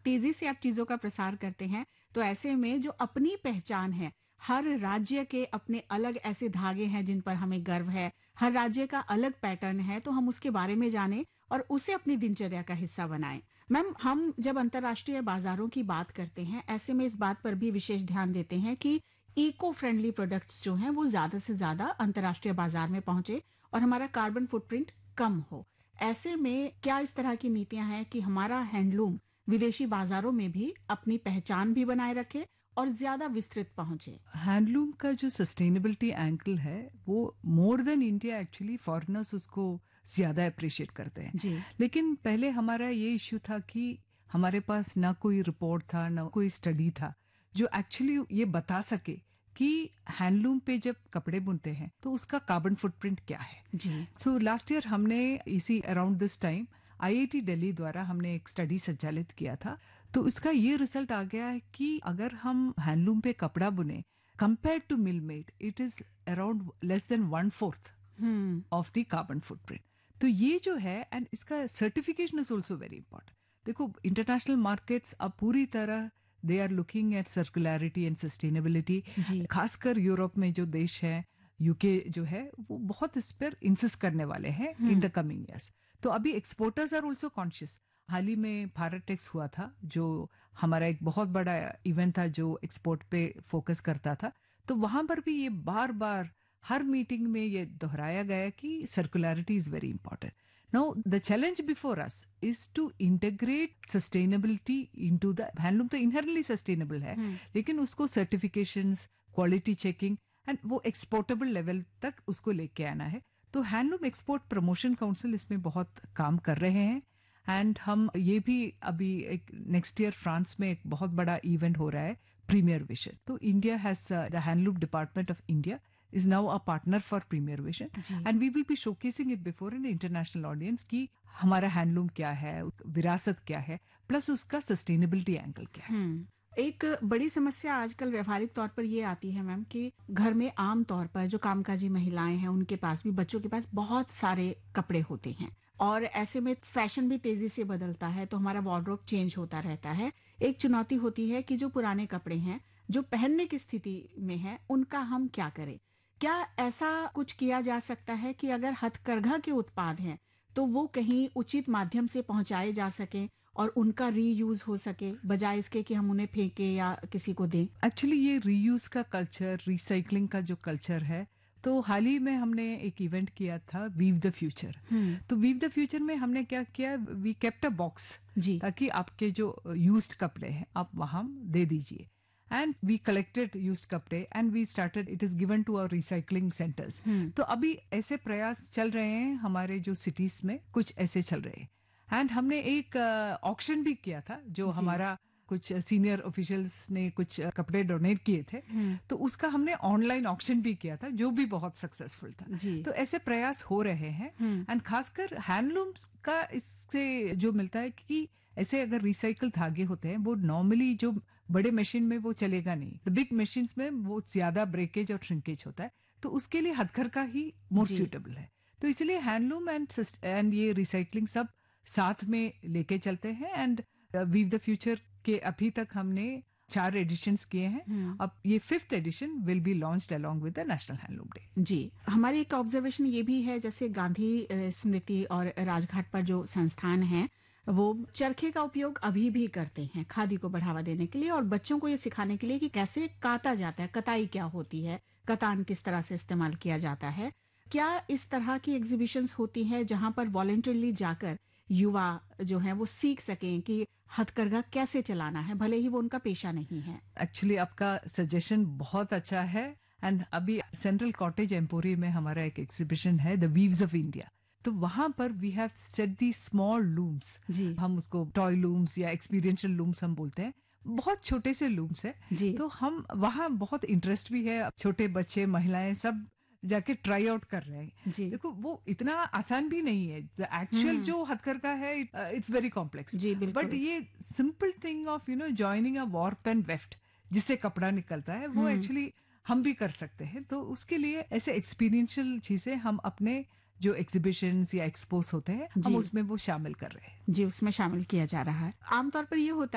तेजी से आप चीजों का प्रसार करते हैं, तो ऐसे में जो अपनी पहचान है, हर राज्य के अपने अलग ऐसे धागे हैं जिन पर हमें गर्व है, हर राज्य का अलग पैटर्न है, तो हम उसके बारे में जानें और उसे अपनी दिनचर्या का हिस्सा बनाएं। मैम, हम जब अंतर्राष्ट्रीय बाजारों की बात करते हैं, ऐसे में इस बात पर भी विशेष ध्यान देते हैं कि इको फ्रेंडली प्रोडक्ट्स जो हैं वो ज्यादा से ज्यादा अंतर्राष्ट्रीय बाजार में पहुंचे और हमारा कार्बन फुटप्रिंट कम हो। ऐसे में क्या इस तरह की नीतियां हैं कि हमारा हैंडलूम विदेशी बाजारों में भी अपनी पहचान भी बनाए रखे और ज्यादा विस्तृत पहुंचे? हैंडलूम का जो सस्टेनेबिलिटी एंगल है वो more than India, actually foreigners उसको ज्यादा अप्रिशिएट करते हैं। जी। लेकिन पहले हमारा ये इश्यू था कि हमारे पास ना कोई रिपोर्ट था, ना कोई स्टडी था जो एक्चुअली ये बता सके कि हैंडलूम पे जब कपड़े बुनते हैं तो उसका कार्बन फुटप्रिंट क्या है। जी। सो लास्ट ईयर हमने इसी around this time IIT Delhi द्वारा हमने एक स्टडी संचालित किया था। तो इसका ये रिजल्ट आ गया है कि अगर हम हैंडलूम पे कपड़ा बुने compare to mill made, it is around less than 1/4 of the carbon footprint. तो ये जो है, एंड इसका certification is also very important. देखो, इंटरनेशनल मार्केट्स अब पूरी तरह they are looking at सर्कुलरिटी and sustainability. खासकर यूरोप में जो देश है, यूके जो है, वो बहुत इस पर इंसिस्ट करने वाले हैं इन द कमिंग ईयर्स। तो अभी एक्सपोर्टर्स आर ऑल्सो कॉन्शियस। हाल ही में भारत टेक्स हुआ था, जो हमारा एक बहुत बड़ा इवेंट था जो एक्सपोर्ट पे फोकस करता था। तो वहां पर भी ये बार बार हर मीटिंग में ये दोहराया गया कि सर्कुलरिटी is very important. Now the challenge before us is to integrate sustainability into the handloom. तो इनहेरेंटली सस्टेनेबल है, लेकिन उसको सर्टिफिकेशंस, क्वालिटी चेकिंग एंड वो एक्सपोर्टेबल लेवल तक उसको लेके आना है। तो हैंडलूम एक्सपोर्ट प्रमोशन काउंसिल इसमें बहुत काम कर रहे हैं। एंड हम ये भी अभी एक नेक्स्ट ईयर फ्रांस में एक बहुत बड़ा इवेंट हो रहा है, प्रीमियर विजन। तो India has the handloom department of India is now a partner for Premier Vision, and we will be showcasing it before an international audience कि हमारा हैंडलूम क्या है, विरासत क्या है, प्लस उसका सस्टेनेबिलिटी एंगल क्या है। एक बड़ी समस्या आजकल व्यवहारिक तौर पर ये आती है मैम कि घर में आम तौर पर जो कामकाजी महिलाएं हैं उनके पास भी, बच्चों के पास बहुत सारे कपड़े होते हैं और ऐसे में फैशन भी तेजी से बदलता है, तो हमारा वार्डरोब चेंज होता रहता है। एक चुनौती होती है कि जो पुराने कपड़े हैं जो पहनने की स्थिति में है उनका हम क्या करें? क्या ऐसा कुछ किया जा सकता है कि अगर हथकरघा के उत्पाद हैं तो वो कहीं उचित माध्यम से पहुंचाए जा सके और उनका रीयूज हो सके, बजाय इसके कि हम उन्हें फेंके या किसी को दें? एक्चुअली ये रीयूज का कल्चर, रिसाइकलिंग का जो कल्चर है, तो हाल ही में हमने एक इवेंट किया था, वीव द फ्यूचर। तो वीव द फ्यूचर में हमने क्या किया, वी केप्ट अ बॉक्स, ताकि आपके जो यूज्ड कपड़े हैं आप वहां दे दीजिए। And we collected used कपड़े and we started, it is given to our recycling centers. तो अभी ऐसे प्रयास चल रहे हैं हमारे जो सिटीज में, कुछ ऐसे चल रहे हैं। एंड हमने एक ऑक्शन भी किया था, जो हमारा कुछ सीनियर ऑफिशियल्स ने कुछ कपड़े डोनेट किए थे, तो उसका हमने ऑनलाइन ऑक्शन भी किया था, जो भी बहुत सक्सेसफुल था। तो ऐसे प्रयास हो रहे हैं। एंड खासकर हैंडलूम्स का इससे जो मिलता है कि ऐसे अगर रिसाइकल धागे होते हैं, वो नॉर्मली जो बड़े मशीन में वो चलेगा नहीं, द बिग मशीन्स में वो ज्यादा ब्रेकेज और श्रिंकेज होता है, तो उसके लिए हथकरघा ही मोर सूटेबल है। तो इसलिए हैंडलूम एंड ये रिसाइकलिंग सब साथ में लेके चलते हैं। एंड वीव द फ्यूचर के अभी तक हमने 4 एडिशंस किए हैं। अब ये 5th addition will be launched along with the national handloom day. जी, हमारी एक ऑब्जर्वेशन ये भी है, जैसे गांधी स्मृति और राजघाट पर जो संस्थान है वो चरखे का उपयोग अभी भी करते हैं खादी को बढ़ावा देने के लिए और बच्चों को ये सिखाने के लिए कि कैसे काता जाता है, कताई क्या होती है, कतान किस तरह से इस्तेमाल किया जाता है। क्या इस तरह की एग्जीबिशंस होती हैं जहां पर वॉलंटरली जाकर युवा जो है वो सीख सकें कि हथकरघा कैसे चलाना है, भले ही वो उनका पेशा नहीं है? एक्चुअली आपका सजेशन बहुत अच्छा है। एंड अभी सेंट्रल कॉटेज एम्पोरी में हमारा एक एग्जीबिशन है, द वीव्स ऑफ इंडिया। तो वहां पर we have set the small looms, हम उसको टॉय लूम्स या एक्सपीरियंशियल लूम्स हम बोलते हैं, बहुत छोटे से लूम्स है। तो हम वहां बहुत इंटरेस्ट भी है, छोटे बच्चे, महिलाएं सब जाके ट्राई आउट कर रहे हैं। देखो, वो इतना आसान भी नहीं है, एक्चुअल जो हथकरघा है इट्स वेरी कॉम्प्लेक्स, बट ये simple thing of joining a warp and weft जिससे कपड़ा निकलता है, वो एक्चुअली हम भी कर सकते हैं। तो उसके लिए ऐसे एक्सपीरियंशियल चीजें हम अपने जो एग्जीबिशंस या एक्सपोज होते हैं, हम उसमें वो शामिल कर रहे हैं। जी, उसमें शामिल किया जा रहा है। आमतौर पर ये होता